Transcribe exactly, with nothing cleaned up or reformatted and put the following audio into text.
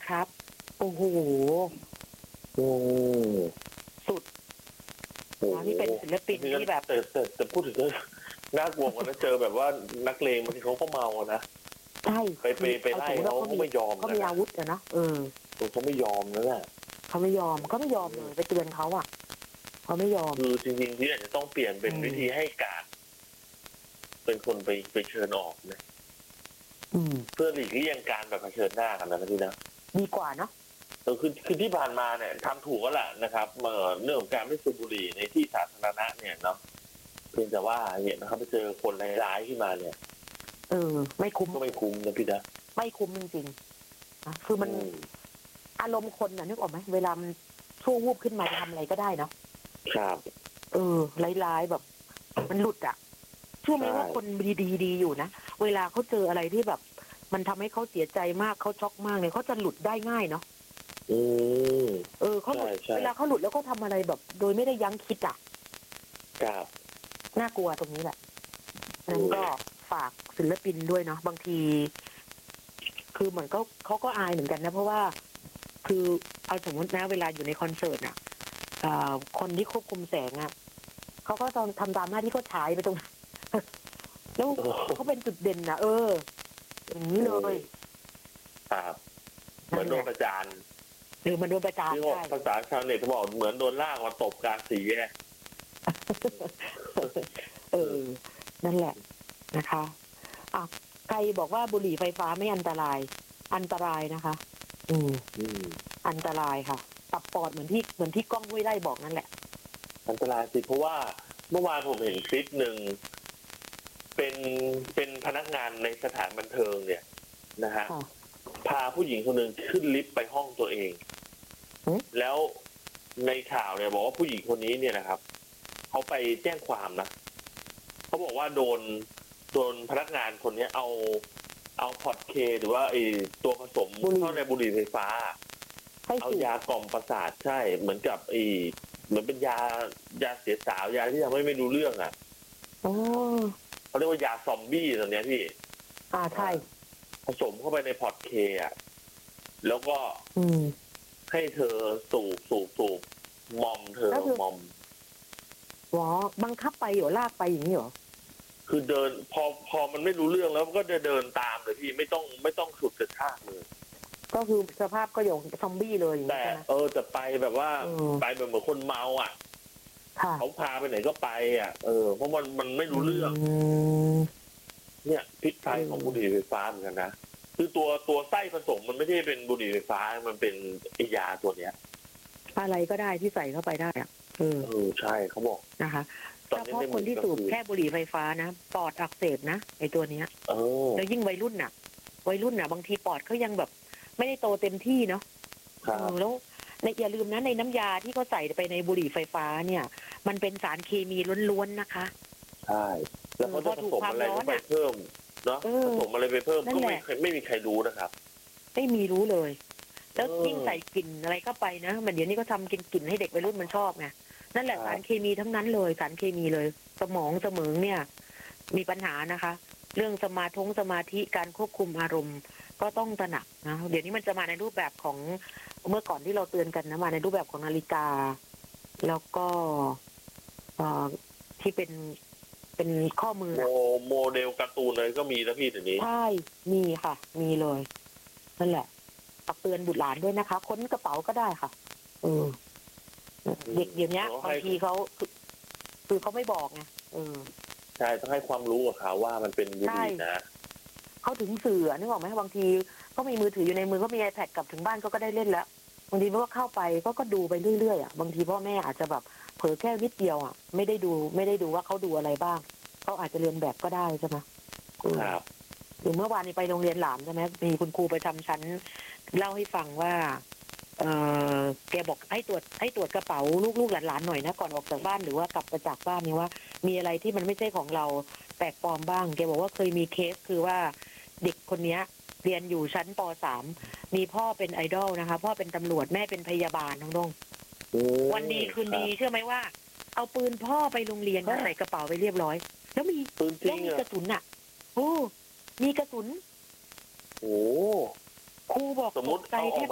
ครับ โอ้โหโอ้สุดโหนี่เป็นศิลปินที่แบบแต่แต่แต่พูดถึงก็น่ากลัวกันนะเจอแบบว่านักเลงบางทีเขาก็เมานะใช่ไปไปไปไล่เขาเขาไม่ยอมเขามีอาวุธอะนะเออเขาไม่ยอมนั่นแหละเขาไม่ยอมเขาไม่ยอมเลยไปเตือนเขาอ่ะเขาไม่ยอมคือจริงๆที่อาจจะต้องเปลี่ยนเป็นวิธีให้การเป็นคนไปไปเชิญออกนะเพื่อหลีกเลี่ยงการแบบเผชิญหน้ากันนะพี่นะดีกว่าเนาะเออคือคือที่ผ่านมาเนี่ยทำถูกแล้วแหละนะครับเมื่อเรื่องของการไม่สูบบุหรี่ในที่สาธารณะเนี่ยเนาะเพียงแต่ว่าเนี่ยนะครับไปเจอคนร้ายๆขึ้นมาเนี่ยเออไม่คุ้มก็ไม่คุ้มนะพี่นะไม่คุ้มจริงๆนะคือมันอารมณ์คนน่ะนึกออกไหมเวลามันชั่ววูบขึ้นมาจะทำอะไรก็ได้เนาะครับเออร้ายๆแบบ มันหลุดอ่ะเชื่อไหมว่าคนดีๆดีอยู่นะเวลาเขาเจออะไรที่แบบ มันทำให้เขาเสียใจมากเขาช็อกมากเลยเขาจะหลุดได้ง่ายเนาะอืมเออเขาหลุดเวลาเขาหลุดแล้วก็ทำอะไรแบบ โดยไม่ได้ยั้งคิดอ่ะครับน่ากลัวตรงนี้แหละนั้นก็ฝากศิลปินด้วยเนาะบางที คือเหมือนเขาเขาก็อายเหมือนกันนะเพราะว่าคือเอาสมมตินะเวลาอยู่ในคอนเสิร์ตอ่ะคนที่ควบคุมแสงอ่ะเขาก็ต้องทำตามหน้าที่เขาฉายไปตรงแล้วเขาเป็นจุดเด่นนะเอออย่างนี้เลยครับเหมือนโดนประจานหรือมันโดนประจานใช่ภาษาชาวเน็ตเขาบอกเหมือนโดนลากมาตบกลางสี่แยกเออนั่นแหละนะคะอ่ะใครบอกว่าบุหรี่ไฟฟ้าไม่อันตรายอันตรายนะคะ อืมอันตรายค่ะตับปอดเหมือนที่เหมือนที่กล้องห้วยไร่บอกนั่นแหละอันตรายสิเพราะว่าเมื่อวานผมเห็นคลิปหนึ่งเป็นเป็นพนักงานในสถานบันเทิงเนี่ยนะฮะพาผู้หญิงคนหนึ่งขึ้นลิฟต์ไปห้องตัวเองแล้วในข่าวเนี่ยบอกว่าผู้หญิงคนนี้เนี่ยนะครับเขาไปแจ้งความนะเขาบอกว่าโดนโดนพนักงานคนนี้เอาเอาพอดเคหรือว่าไอตัวผสมเข้าในบุหรี่ไฟฟ้าเอายากล่อมประสาทใช่เหมือนกับไอเหมือนเป็นยายาเสียสาวยาที่ทำให้ไม่รู้เรื่องอ่ะเขาเรียกว่ายาซอมบี้ตอนนี้พี่อ่าใช่ผสมเข้าไปในพอดเคอ่ะแล้วก็ให้เธอสูบสูบสูบมอมเธอมอมหรอบังคับไปเหรอลากไปอย่างนี้เหรอคือเดินพอพอมันไม่รู้เรื่องแล้วก็จะเดินตามเลยพี่ไม่ต้องไม่ต้องฉุดกระชากเลยก็คือสภาพก็อย่างซอมบี้เลยแต่เออจะไปแบบว่าไปแบบเหมือนคนเมาอ่ะเขาพาไปไหนก็ไปอ่ะเออเพราะมันมันไม่รู้เรื่องเนี่ยพิษภัยของบุหรี่ไฟฟ้าเหมือนกันนะคือตัวตัวไส้ผสมมันไม่ใช่เป็นบุหรี่ไฟฟ้ามันเป็นยาตัวเนี้ยอะไรก็ได้ที่ใส่เข้าไปได้อ่ะเออเออใช่เขาบอกนะคะเฉพาะคนที่สูบแค่บุหรี่ไฟฟ้านะปอดอักเสบนะไอตัวเนี้ยแล้วยิ่งวัยรุ่นน่ะวัยรุ่นน่ะบางทีปอดเขายังแบบไม่ได้โตเต็มที่เนาะแล้วในอย่าลืมนะในน้ำยาที่เขาใส่ไปในบุหรี่ไฟฟ้าเนี่ยมันเป็นสารเคมีล้วนๆนะคะใช่แล้วเขาจะผสมอะไรไปเพิ่มเนาะผสมอะไรไปเพิ่มก็ไม่ไม่มีใครรู้นะครับไม่มีรู้เลยแล้วยิ่งใส่กลิ่นอะไรเข้าไปนะมันเดี๋ยวนี้ก็ทำกินกลิ่นให้เด็กวัยรุ่นมันชอบไงนั่นแหละสารเคมีทั้งนั้นเลยสารเคมีเลยสมองเสมองเนี่ยมีปัญหานะคะเรื่องสมาธิสมาธิการควบคุมอารมณ์ก็ต้องตระหนักนะเดี๋ยวนี้มันจะมาในรูปแบบของเมื่อก่อนที่เราเตือนกันนะมาในรูปแบบของนาฬิกาแล้วก็ที่เป็นเป็นข้อมือโมเดลการ์ตูนเลยก็มีนะพี่เดี๋ยวนี้ใช่มีค่ะมีเลยนั่นแหละตักเตือนบุตรหลานด้วยนะคะค้นกระเป๋าก็ได้ค่ะเออเด็กเดี๋ยวนี้บางทีเขาคือเขาไม่บอกไงเออใช่ต้องให้ความรู้กับเขาว่ามันเป็นบุหรี่นะเขาถึงสื่อนึกออกไหมบางทีก็มีมือถืออยู่ในมือก็มี iPad กลับถึงบ้านก็ก็ได้เล่นแล้วบางทีมันก็เข้าไปก็ก็ดูไปเรื่อยๆอ่ะบางทีพ่อแม่อาจจะแบบเผลอแค่นิดเดียวอ่ะไม่ได้ดูไม่ได้ดูว่าเขาดูอะไรบ้างเขาอาจจะเรียนแบบก็ได้ใช่ไหมครับหรือเมื่อวานนี้ไปโรงเรียนหลานใช่ไหมมีคุณครูประจำชั้นเล่าให้ฟังว่าเออแกบอกให้ตรวจให้ตรวจกระเป๋าลูกๆหลานๆหน่อยนะก่อนออกจากบ้านหรือว่ากลับมาจากบ้านนี่ว่ามีอะไรที่มันไม่ใช่ของเราแปลกปลอมบ้างแกบอกว่าเคยมีเคสคือว่าเด็กคนนี้เรียนอยู่ชั้นป .สาม มีพ่อเป็นไอดอลนะคะพ่อเป็นตำรวจแม่เป็นพยาบาลน้องดงวันดีคืนดีเชื่อไหมว่าเอาปืนพ่อไปโรงเรียนใส่กระเป๋าไปเรียบร้อยแล้วมีแล้วมีกระสุนอ่ะโอ้มีกระสุนโอ้ครูบอกสมมติเอาออก